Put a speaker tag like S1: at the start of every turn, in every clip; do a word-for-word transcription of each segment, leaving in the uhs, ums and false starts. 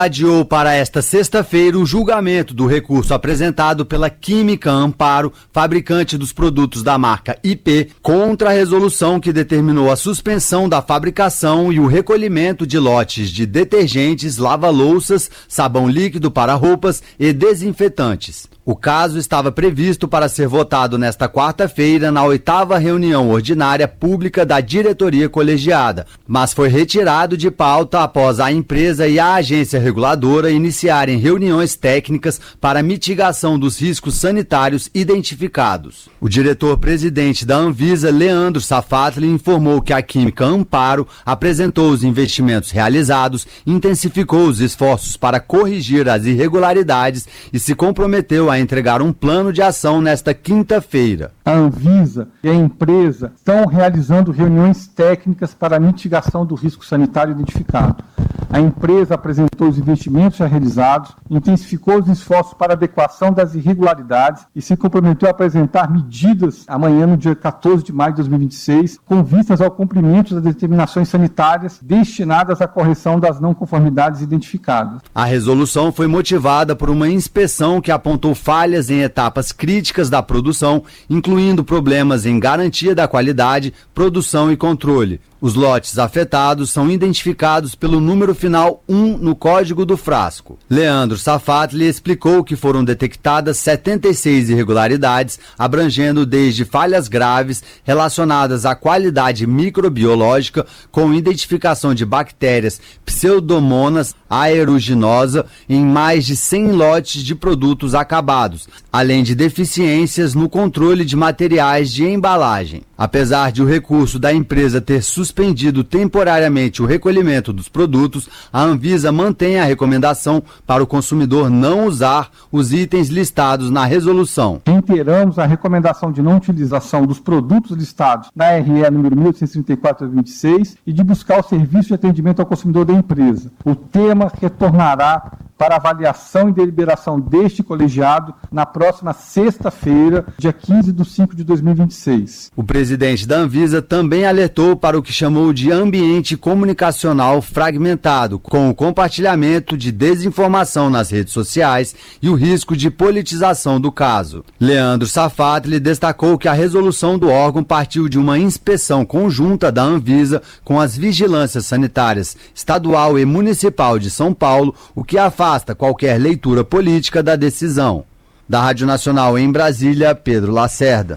S1: Adiou para esta sexta-feira o julgamento do recurso apresentado pela Química Amparo, fabricante dos produtos da marca I P, contra a resolução que determinou a suspensão da fabricação e o recolhimento de lotes de detergentes, lava-louças, sabão líquido para roupas e desinfetantes. O caso estava previsto para ser votado nesta quarta-feira na oitava reunião ordinária pública da diretoria colegiada, mas foi retirado de pauta após a empresa e a agência reguladora iniciarem reuniões técnicas para mitigação dos riscos sanitários identificados. O diretor-presidente da Anvisa, Leandro Safatli, informou que a Química Amparo apresentou os investimentos realizados, intensificou os esforços para corrigir as irregularidades e se comprometeu a entregar um plano de ação nesta quinta-feira.
S2: A Anvisa e a empresa estão realizando reuniões técnicas para a mitigação do risco sanitário identificado. A empresa apresentou os investimentos já realizados, intensificou os esforços para adequação das irregularidades e se comprometeu a apresentar medidas amanhã, no dia quatorze de maio de dois mil e vinte e seis, com vistas ao cumprimento das determinações sanitárias destinadas à correção das não conformidades identificadas.
S1: A resolução foi motivada por uma inspeção que apontou falhas em etapas críticas da produção, incluindo problemas em garantia da qualidade, produção e controle. Os lotes afetados são identificados pelo número final um no código do frasco. Leandro Safatli explicou que foram detectadas setenta e seis irregularidades, abrangendo desde falhas graves relacionadas à qualidade microbiológica, com identificação de bactérias Pseudomonas aeruginosa em mais de cem lotes de produtos acabados, além de deficiências no controle de materiais de embalagem. Apesar de o recurso da empresa ter suspendido temporariamente o recolhimento dos produtos, a Anvisa mantém a recomendação para o consumidor não usar os itens listados na resolução.
S2: Reiteramos a recomendação de não utilização dos produtos listados na R E número mil oitocentos e trinta e quatro barra vinte e seis e de buscar o serviço de atendimento ao consumidor da empresa. O tema retornará para avaliação e deliberação deste colegiado na próxima sexta-feira, dia quinze de cinco de dois mil e vinte e seis.
S1: O presidente da Anvisa também alertou para o que chamou de ambiente comunicacional fragmentado, com o compartilhamento de desinformação nas redes sociais e o risco de politização do caso. Leandro Safatli destacou que a resolução do órgão partiu de uma inspeção conjunta da Anvisa com as vigilâncias sanitárias estadual e municipal de São Paulo, o que afasta qualquer leitura política da decisão. Da Rádio Nacional em Brasília, Pedro Lacerda.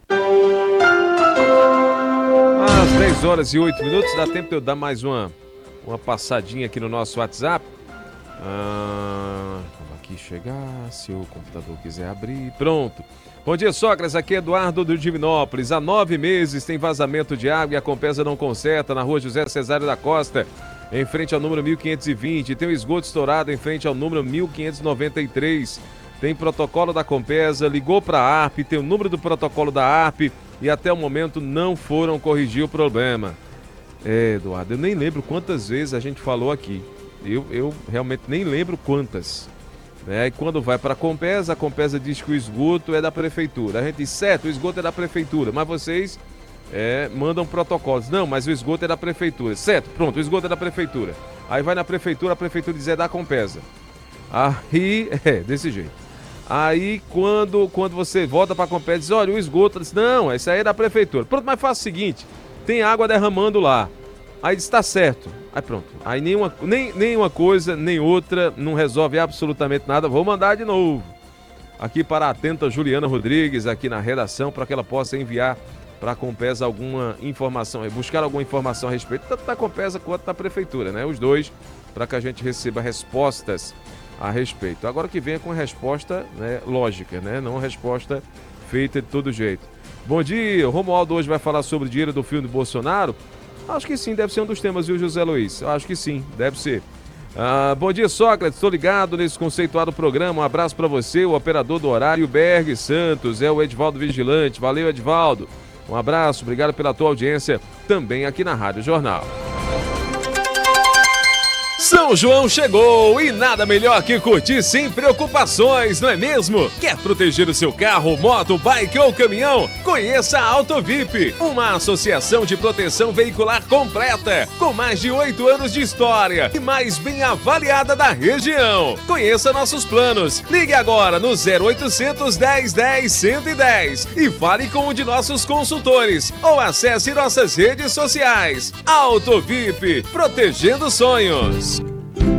S3: Às dez horas e oito minutos, dá tempo de eu dar mais uma, uma passadinha aqui no nosso WhatsApp. Ah, vamos aqui chegar, se o computador quiser abrir. Pronto. Bom dia, Sócrates. Aqui é Eduardo do Divinópolis. Há nove meses tem vazamento de água e a Compesa não conserta na rua José Cesário da Costa, em frente ao número mil quinhentos e vinte. Tem o esgoto estourado em frente ao número mil quinhentos e noventa e três. Tem protocolo da Compesa, ligou para a A R P, tem o número do protocolo da A R P e até o momento não foram corrigir o problema. É, Eduardo, eu nem lembro quantas vezes a gente falou aqui. Eu, eu realmente nem lembro quantas. É, e quando vai para a Compesa, a Compesa diz que o esgoto é da prefeitura. A gente diz, certo, o esgoto é da prefeitura, mas vocês é, mandam protocolos. Não, mas o esgoto é da prefeitura. Certo, pronto, o esgoto é da prefeitura. Aí vai na prefeitura, a prefeitura diz é da Compesa. Aí, é, desse jeito. Aí quando, quando você volta para a Compesa, diz, olha, o esgoto, diz, não, isso aí é da prefeitura. Pronto, mas faz o seguinte, tem água derramando lá. Aí diz, tá certo. Aí pronto, aí nenhuma, nem, nem uma coisa, nem outra, não resolve absolutamente nada. Vou mandar de novo aqui para a atenta Juliana Rodrigues, aqui na redação, para que ela possa enviar para a Compesa alguma informação, buscar alguma informação a respeito, tanto da Compesa quanto da Prefeitura, né? Os dois, para que a gente receba respostas a respeito. Agora que venha com resposta, né, lógica, né? Não resposta feita de todo jeito. Bom dia, o Romualdo hoje vai falar sobre o dinheiro do filme do Bolsonaro. Acho que sim, deve ser um dos temas, viu, José Luiz? Acho que sim, deve ser. Ah, bom dia, Sócrates, estou ligado nesse conceituado programa. Um abraço para você, o operador do horário, Berg Santos, é o Edvaldo Vigilante. Valeu, Edvaldo. Um abraço, obrigado pela tua audiência também aqui na Rádio Jornal. São João chegou e nada melhor que curtir sem preocupações, não é mesmo? Quer proteger o seu carro, moto, bike ou caminhão? Conheça a Auto V I P, uma associação de proteção veicular completa, com mais de oito anos de história e mais bem avaliada da região. Conheça nossos planos. Ligue agora no zero oitocentos, dez, dez, cento e dez e fale com um de nossos consultores ou acesse nossas redes sociais. Auto V I P, protegendo sonhos.